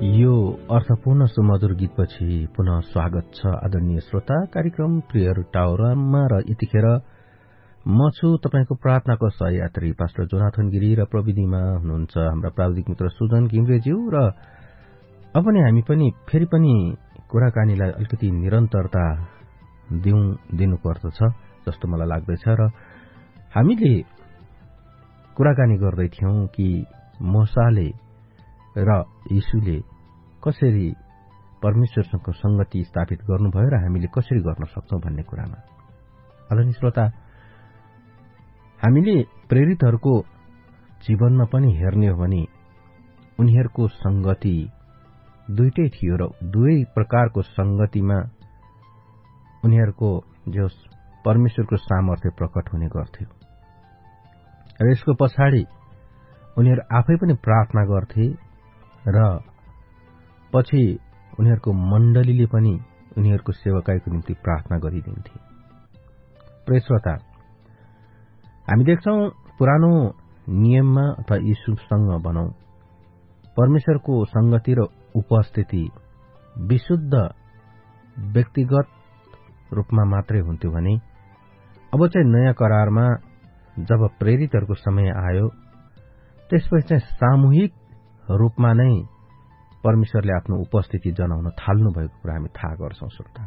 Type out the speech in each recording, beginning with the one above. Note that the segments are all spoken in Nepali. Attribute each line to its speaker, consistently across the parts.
Speaker 1: यो अर्थपूर्ण सुमधुर गीतपछि पुनः स्वागत छ आदरणीय श्रोता कार्यक्रम प्रेयर टावरमा र यतिखेर म छु तपाईको प्रार्थनाको सहयात्री पास्टर जोनाथन गिरी र प्रविधिमा हुनुहुन्छ हाम्रा प्राविधिक मित्र सुजन घिम्रेज्यू र अब पनि हामी पनि फेरि पनि कुराकानीलाई अलिकति निरन्तरता दिनुपर्दछ जस्तो मलाई लाग्दैछ र हामीले कुराकानी गर्दै थियौं कि मोसाले र यीशुले कसरी परमेश्वरसँग संगति स्थापित गर्नुभयो र हामीले कसरी गर्न सक्छौं भन्ने कुरामा। आदरणीय श्रोता, हामीले प्रेरितहरूको जीवनमा पनि हेर्ने हो भने उनीहरूको संगति दुईटै थियो र दुवै प्रकारको संगतिमा उनीहरूको जो परमेश्वरको सामर्थ्य प्रकट हुने गर्थ्यो र यसको पछाडि उनीहरू आफै पनि प्रार्थना गर्थे र पछि उनीहरूको मण्डलीले पनि उनीहरूको सेवकाईको निम्ति प्रार्थना गरिदिन्थे। प्रिय श्रोता, हामी देख्छौं पुरानो नियममा अथवा यीशुसँग भनौं परमेश्वरको संगति र उपस्थिति विशुद्ध व्यक्तिगत रूपमा मात्रै हुन्थ्यो भने अब चाहिँ नयाँ करारमा जब प्रेरितहरूको समय आयो त्यसपछि चाहिँ सामूहिक रूपमा नै परमेश्वरले आफ्नो उपस्थिति जनाउन थाल्नु भएको कुरा हामी थाहा गर्छौं। श्रोता,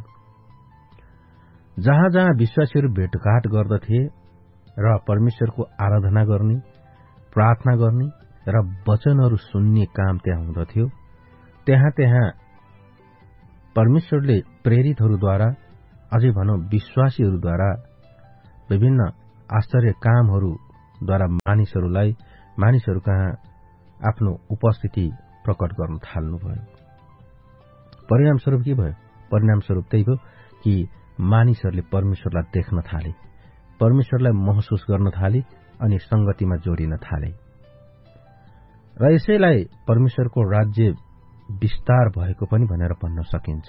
Speaker 1: जहाँ जहाँ विश्वासीहरू भेटघाट गर्दथे र परमेश्वरको आराधना गर्ने, प्रार्थना गर्ने र वचनहरू सुन्ने काम त्यहाँ हुँदथ्यो, त्यहाँ त्यहाँ परमेश्वरले प्रेरितहरूद्वारा अझै भनौं विश्वासीहरूद्वारा विभिन्न आश्चर्य कामहरूद्वारा मानिसहरू कहाँ आफ्नो उपस्थिति प्रकट गर्न थाल्नुभयो। परिणामस्वरूप के भयो? परिणामस्वरूप त्यही भयो कि मानिसहरूले परमेश्वरलाई देख्न थाले, परमेश्वरलाई महसुस गर्न थाले अनि संगतिमा जोडिन थाले र यसैलाई परमेश्वरको राज्य विस्तार भएको पनि भनेर भन्न सकिन्छ।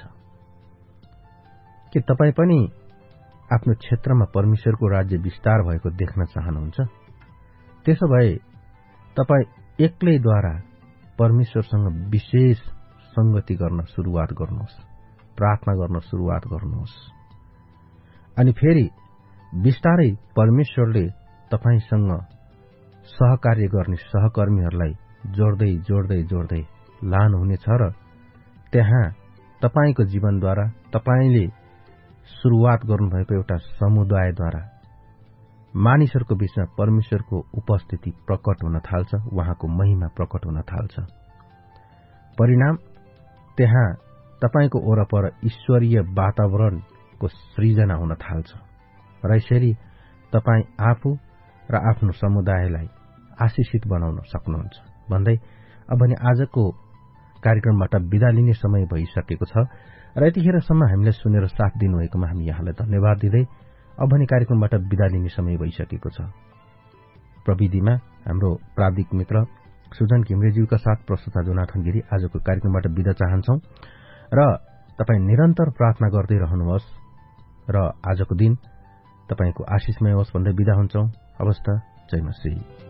Speaker 1: के तपाई पनि आफ्नो क्षेत्रमा परमेश्वरको राज्य विस्तार भएको देख्न चाहनुहुन्छ? त्यसो भए तपाई एक्लैद्वारा परमेश्वरसँग विशेष संगति गर्न शुरूआत गर्नुहोस्, प्रार्थना गर्न शुरूआत गर्नुहोस् अनि फेरि बिस्तारै परमेश्वरले तपाईसँग सहकार्य गर्ने सहकर्मीहरूलाई जोड्दै जोड्दै जोड्दै लानुहुनेछ र त्यहाँ तपाईको जीवनद्वारा तपाईले शुरूआत गर्नुभएको एउटा समुदायद्वारा मानिसहरूको बीचमा परमेश्वरको उपस्थिति प्रकट हुन थाल्छ, उहाँको महिमा प्रकट हुन थाल्छ। परिणाम त्यहाँ तपाईको वरपर ईश्वरीय वातावरणको सृजना हुन थाल्छ र यसरी तपाई आफू र आफ्नो समुदायलाई आशिषित बनाउन सक्नुहुन्छ भन्दै अब भने आजको कार्यक्रमबाट बिदा लिने समय भइसकेको छ र यतिखेरसम्म हामीलाई सुनेर साथ दिनुभएकोमा हामी यहाँलाई धन्यवाद दिँदै अब भने कार्यक्रमबाट बिदा लिने समय भइसकेको छ। प्रविधिमा हाम्रो प्राविधिक मित्र सुजन घिम्रेज्यूका साथ प्रस्तुता जोनाथन गिरी आजको कार्यक्रमबाट बिदा चाहन्छौं र तपाई निरन्तर प्रार्थना गर्दै रहनुहोस् र आजको दिन तपाईको आशिषमय होस् भन्दै बिदा हुन्छौं। हवस् त, जय मसीह।